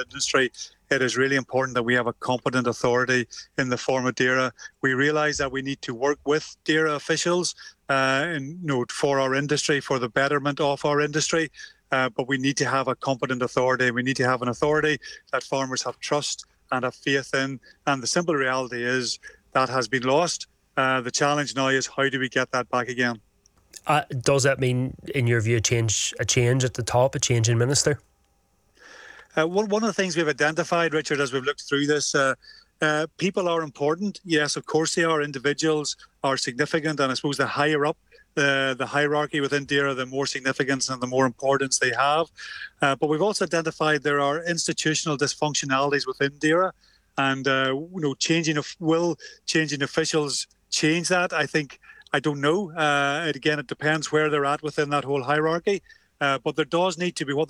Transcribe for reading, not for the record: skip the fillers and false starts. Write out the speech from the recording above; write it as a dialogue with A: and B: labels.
A: industry, it is really important that we have a competent authority in the form of DAERA. We realise that we need to work with DAERA officials for our industry, for the betterment of our industry. But we need to have a competent authority. We need to have an authority that farmers have trust and have faith in. And the simple reality is that has been lost. The challenge now is, how do we get that back again?
B: Does that mean, in your view, a change at the top, a change in minister?
A: One of the things we've identified, Richard, as we've looked through this, people are important. Yes, of course they are. Individuals are significant, and I suppose the higher up the hierarchy within DAERA, the more significance and the more importance they have. But we've also identified there are institutional dysfunctionalities within DAERA, and changing officials change that. I don't know. Again, it depends where they're at within that whole hierarchy. But there does need to be, what